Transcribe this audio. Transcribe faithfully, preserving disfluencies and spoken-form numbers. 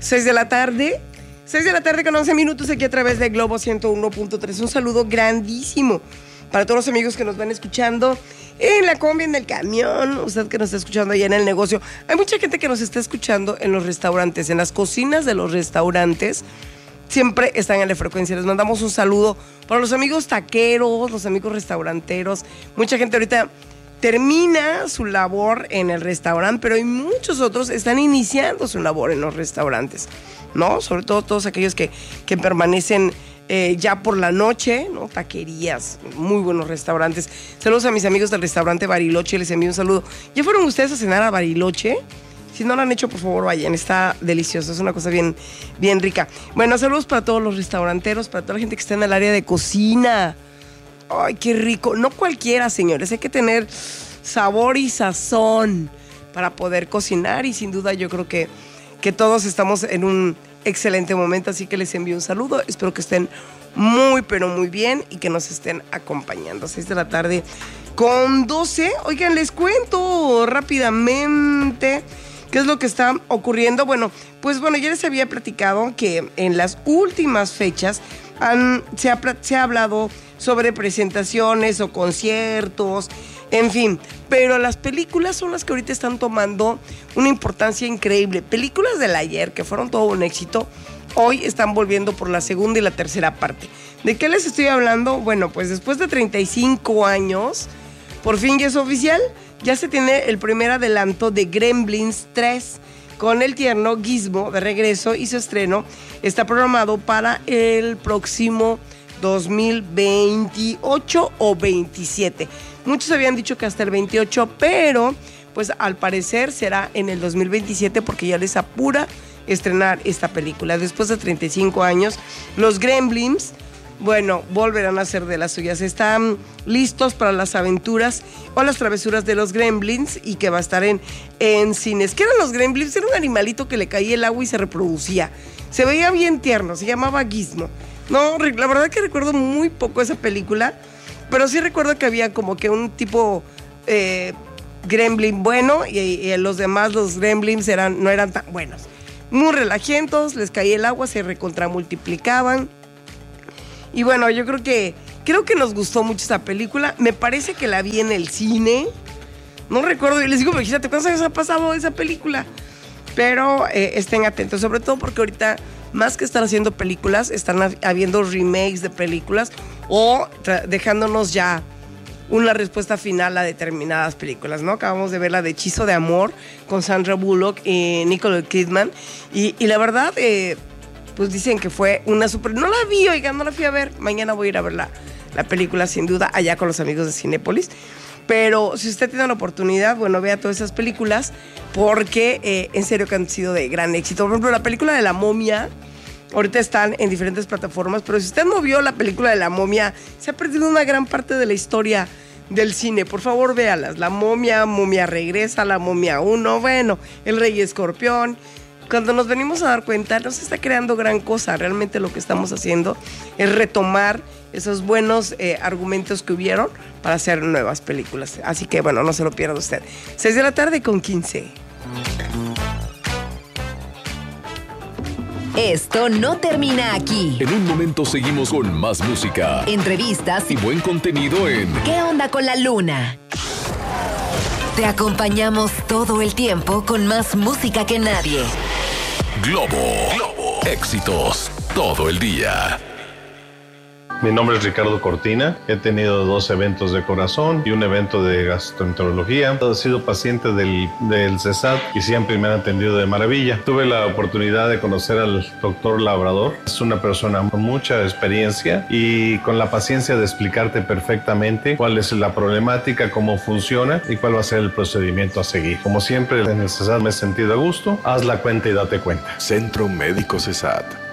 seis de la tarde. seis de la tarde con once minutos aquí a través de Globo ciento uno punto tres. Un saludo grandísimo para todos los amigos que nos van escuchando en la combi, en el camión, usted que nos está escuchando allá en el negocio. Hay mucha gente que nos está escuchando en los restaurantes, en las cocinas de los restaurantes. Siempre están en la frecuencia. Les mandamos un saludo para los amigos taqueros, los amigos restauranteros. Mucha gente ahorita termina su labor en el restaurante, pero hay muchos otros que están iniciando su labor en los restaurantes, ¿no? Sobre todo todos aquellos que, que permanecen eh, ya por la noche, ¿no? Taquerías, muy buenos restaurantes. Saludos a mis amigos del restaurante Bariloche, les envío un saludo. ¿Ya fueron ustedes a cenar a Bariloche? Si no lo han hecho, por favor, vayan. Está delicioso, es una cosa bien, bien rica. Bueno, saludos para todos los restauranteros, para toda la gente que está en el área de cocina. Ay, qué rico. No cualquiera, señores. Hay que tener sabor y sazón para poder cocinar. Y sin duda yo creo que, que todos estamos en un excelente momento. Así que les envío un saludo. Espero que estén muy, pero muy bien y que nos estén acompañando. seis de la tarde con doce. Oigan, les cuento rápidamente qué es lo que está ocurriendo. Bueno, pues bueno, ya les había platicado que en las últimas fechas han, se, ha, se ha hablado sobre presentaciones o conciertos, en fin. Pero las películas son las que ahorita están tomando una importancia increíble. Películas del ayer, que fueron todo un éxito, hoy están volviendo por la segunda y la tercera parte. ¿De qué les estoy hablando? Bueno, pues después de treinta y cinco años, por fin ya es oficial. Ya se tiene el primer adelanto de Gremlins tres con el tierno Gizmo de regreso, y su estreno está programado para el próximo dos mil veintiocho o veintisiete. Muchos habían dicho que hasta el veintiocho, pero pues al parecer será en el dos mil veintisiete porque ya les apura estrenar esta película. Después de treinta y cinco años, los Gremlins, bueno, volverán a ser de las suyas. Están listos para las aventuras o las travesuras de los Gremlins, y que va a estar en, en cines. ¿Qué eran los Gremlins? Era un animalito que le caía el agua y se reproducía. Se veía bien tierno, se llamaba Gizmo. No, la verdad que recuerdo muy poco esa película, pero sí recuerdo que había como que un tipo eh, Gremlin bueno, y, y los demás, los Gremlins, eran, no eran tan buenos. Muy relajientos, les caía el agua, se recontramultiplicaban. Y bueno, yo creo que creo que nos gustó mucho esa película. Me parece que la vi en el cine. No recuerdo, y les digo, fíjate, ¿cuántos años ha pasado esa película? Pero eh, estén atentos, sobre todo porque ahorita, más que estar haciendo películas, están habiendo remakes de películas o tra- dejándonos ya una respuesta final a determinadas películas, ¿no? Acabamos de ver la de Hechizo de Amor con Sandra Bullock y Nicole Kidman. Y, y la verdad, eh, pues dicen que fue una super... No la vi, oigan, no la fui a ver. Mañana voy a ir a ver la, la película, sin duda, allá con los amigos de Cinépolis. Pero si usted tiene la oportunidad, bueno, vea todas esas películas, porque eh, en serio que han sido de gran éxito. Por ejemplo, la película de La Momia, ahorita están en diferentes plataformas, pero si usted no vio la película de La Momia, se ha perdido una gran parte de la historia del cine. Por favor, véalas. La Momia, Momia Regresa, La Momia uno, bueno, El Rey Escorpión. Cuando nos venimos a dar cuenta, no se está creando gran cosa. Realmente lo que estamos haciendo es retomar esos buenos eh, argumentos que hubieron para hacer nuevas películas. Así que, bueno, no se lo pierda usted. seis de la tarde con quince. Esto no termina aquí. En un momento seguimos con más música, Entrevistas y buen contenido en ¿Qué onda con la luna? Te acompañamos todo el tiempo con más música que nadie. Globo. Globo. Éxitos todo el día. Mi nombre es Ricardo Cortina, he tenido dos eventos de corazón y un evento de gastroenterología. He sido paciente del, del CESAT y siempre me han atendido de maravilla. Tuve la oportunidad de conocer al doctor Labrador. Es una persona con mucha experiencia y con la paciencia de explicarte perfectamente cuál es la problemática, cómo funciona y cuál va a ser el procedimiento a seguir. Como siempre en el CESAT me he sentido a gusto. Haz la cuenta y date cuenta. Centro Médico CESAT.